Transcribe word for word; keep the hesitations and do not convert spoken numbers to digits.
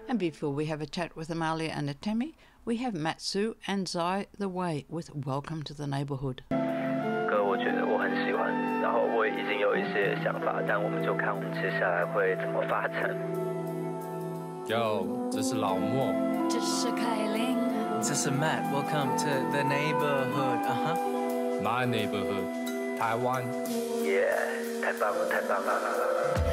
And before we have a chat with Amalia and Atemi, we have Matsu and Zai the Way with Welcome to the Neighborhood. 歌我觉得我很喜欢，然后我已经有一些想法，但我们就看我们接下来会怎么发展。 Yo， 这是老莫， 这是凯琳， 这是 Matt。Welcome to the neighborhood. Uh huh. My neighborhood， 台湾。 耶，太棒了，太棒了！